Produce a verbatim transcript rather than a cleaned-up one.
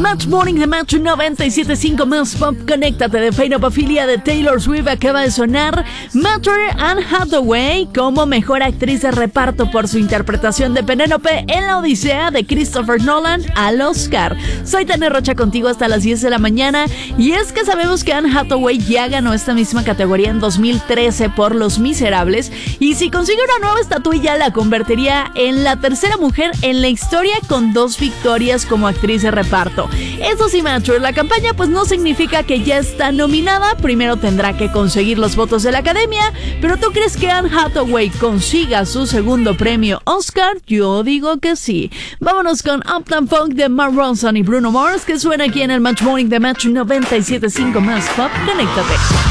Match Morning de Match noventa y siete punto cinco más Pop. Conéctate de Penelope de Taylor Swift. Acaba de sonar Matter. Anne Hathaway como mejor actriz de reparto por su interpretación de Penélope en La Odisea de Christopher Nolan al Oscar. Soy Tania Rocha contigo hasta las diez de la mañana. Y es que sabemos que Anne Hathaway ya ganó esta misma categoría en dos mil trece por Los Miserables. Y si consigue una nueva estatuilla, la convertiría en la tercera mujer en la historia con dos victorias como actriz de reparto. Eso sí, Mature, la campaña pues no significa que ya está nominada. Primero tendrá que conseguir los votos de la academia. Pero ¿tú crees que Anne Hathaway consiga su segundo premio Oscar? Yo digo que sí. Vámonos con Uptown Funk de Mark Ronson y Bruno Mars, que suena aquí en el Match Morning de Match noventa y siete punto cinco más Pop. Conéctate.